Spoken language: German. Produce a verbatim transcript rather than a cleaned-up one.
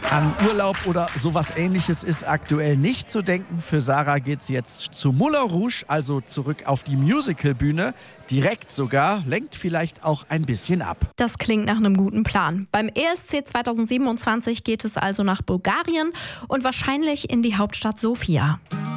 An Urlaub oder sowas Ähnliches ist aktuell nicht zu denken. Für Sarah geht's jetzt zu Moulin Rouge, also zurück auf die Musicalbühne. Direkt sogar, lenkt vielleicht auch ein bisschen ab. Das klingt nach einem guten Plan. Beim E S C zwanzig siebenundzwanzig geht es also nach Bulgarien und wahrscheinlich in die Hauptstadt Sofia.